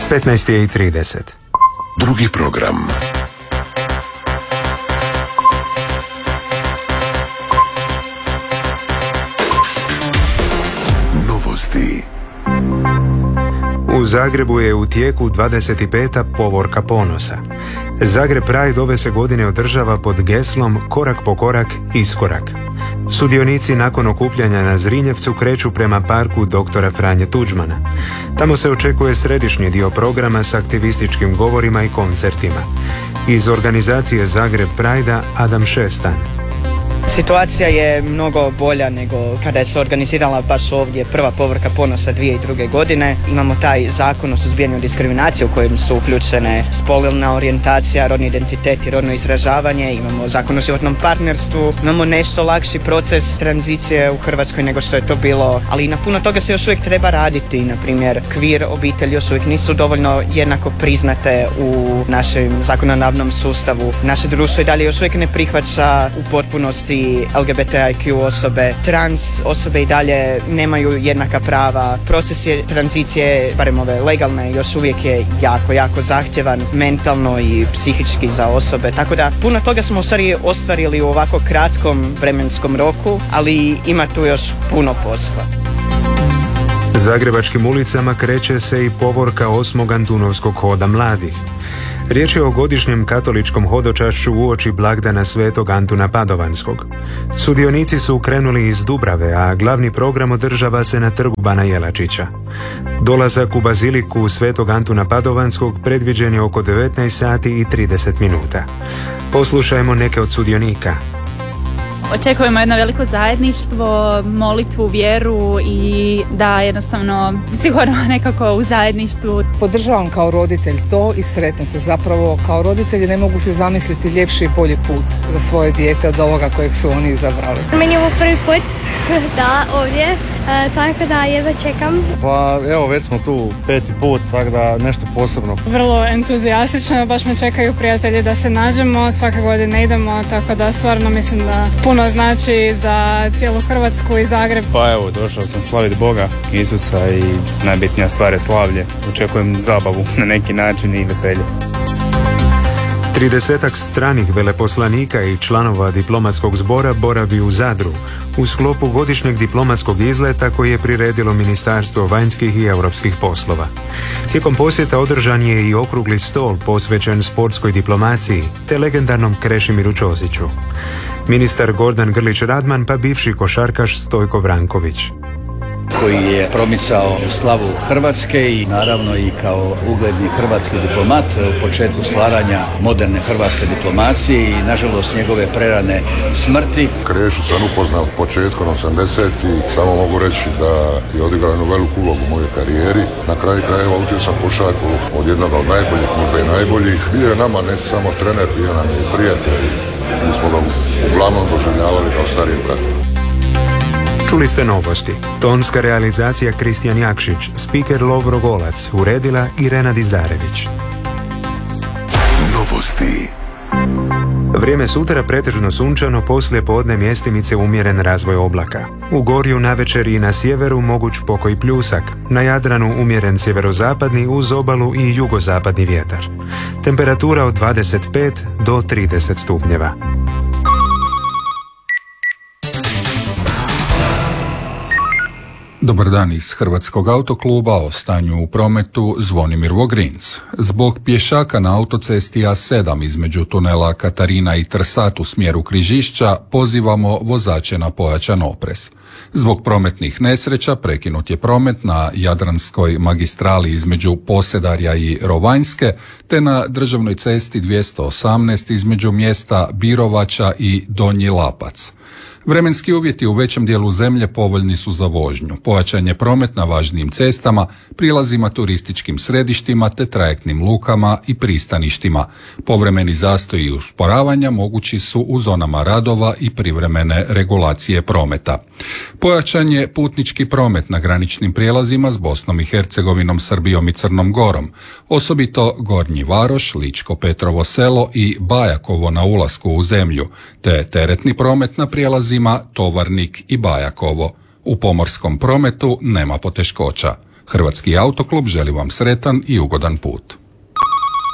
15:30. Drugi program. Novosti. U Zagrebu je u tijeku 25. povorka ponosa. Zagreb Pride ove se godine održava pod geslom Korak po korak, iskorak. Sudionici nakon okupljanja na Zrinjevcu kreću prema parku dr. Franje Tuđmana. Tamo se očekuje središnji dio programa s aktivističkim govorima i koncertima. Iz organizacije Zagreb Pride-a Adam Šestan. Situacija je mnogo bolja nego kada je se organizirala baš ovdje prva povorka ponosa 2002. godine. Imamo taj zakon o suzbijanju diskriminacije u kojem su uključene spolna orijentacija, rodni identitet i rodno izražavanje. Imamo zakon o životnom partnerstvu. Imamo nešto lakši proces tranzicije u Hrvatskoj nego što je to bilo. Ali na puno toga se još uvijek treba raditi. Na primjer, queer obitelji još uvijek nisu dovoljno jednako priznate u našem zakonodavnom sustavu. Naše društvo i dalje još uvijek ne prihvaća u potpunosti LGBTIQ osobe, trans osobe i dalje nemaju jednaka prava. Proces je tranzicije, barem ove legalne, još uvijek je jako zahtjevan mentalno i psihički za osobe. Tako da puno toga smo u stvari ostvarili u ovako kratkom vremenskom roku, ali ima tu još puno posla. Zagrebačkim ulicama kreće se i povorka 8. Antunovskog hoda mladih. Riječ je o godišnjem katoličkom hodočašću uoči blagdana Svetog Antuna Padovanskog. Sudionici su krenuli iz Dubrave, a glavni program održava se na trgu Bana Jelačića. Dolazak u baziliku Svetog Antuna Padovanskog predviđen je oko 19:30. Poslušajmo neke od sudionika. Očekujemo jedno veliko zajedništvo, molitvu, vjeru i da jednostavno sigurno nekako u zajedništvu. Podržavam kao roditelj to i sretna se. Zapravo kao roditelji ne mogu se zamisliti ljepši i bolji put za svoje dijete od ovoga kojeg su oni izabrali. Meni je ovo prvi put da ovdje, tako da jedva čekam. Pa evo već smo tu 5. put, tako da nešto posebno. Vrlo entuzijastično, baš me čekaju prijatelji da se nađemo, svake godine idemo, tako da stvarno mislim da puno znači za cijelu Hrvatsku i Zagreb. Pa evo, došao sam slaviti Boga, Isusa i najbitnija stvar je slavlje. Očekujem zabavu na neki način i veselje. 30 stranih veleposlanika i članova diplomatskog zbora boravi u Zadru u sklopu godišnjeg diplomatskog izleta koji je priredilo Ministarstvo vanjskih i europskih poslova. Tijekom posjeta održan je i okrugli stol posvećen sportskoj diplomaciji te legendarnom Krešimiru Ćosiću. Ministar Gordan Grlić Radman pa bivši košarkaš Stojko Vranković, koji je promicao slavu Hrvatske i naravno i kao ugledni hrvatski diplomat u početku stvaranja moderne hrvatske diplomacije i nažalost njegove prerane smrti. Krešu sam upoznao početkom 80-ih, samo mogu reći da je odigrao jednu veliku ulogu u mojoj karijeri. Na kraju krajeva učio sam košarku od jednog od najboljih, možda i najboljih. Bio je nama ne samo trener, bio nam i prijatelj. Mi smo ga uglavnom doživljavali kao stariji brat. Čuli ste novosti. Tonska realizacija Kristijan Jakšić, spiker Lovro Golac, uredila Irena Dizdarević. Novosti. Vrijeme sutra pretežno sunčano, poslije podne mjestimice umjeren razvoj oblaka. U Gorju navečer i na sjeveru moguć pokoj pljusak, na Jadranu umjeren sjeverozapadni uz obalu i jugozapadni vjetar. Temperatura od 25 do 30 stupnjeva. Dobar dan iz Hrvatskog autokluba, o stanju u prometu Zvonimir Vogrinc. Zbog pješaka na autocesti A7 između tunela Katarina i Trsat u smjeru Križišća pozivamo vozače na pojačan oprez. Zbog prometnih nesreća prekinut je promet na Jadranskoj magistrali između Posedarja i Rovanjske te na državnoj cesti 218 između mjesta Birovača i Donji Lapac. Vremenski uvjeti u većem dijelu zemlje povoljni su za vožnju. Pojačan je promet na važnijim cestama, prilazima turističkim središtima te trajektnim lukama i pristaništima. Povremeni zastoji i usporavanja mogući su u zonama radova i privremene regulacije prometa. Pojačan je putnički promet na graničnim prijelazima s Bosnom i Hercegovinom, Srbijom i Crnom Gorom, osobito Gornji Varoš, Ličko Petrovo selo i Bajakovo na ulasku u zemlju, te teretni promet na prijelazima Tovarnik i Bajakovo. U pomorskom prometu nema poteškoća. Hrvatski autoklub želi vam sretan i ugodan put.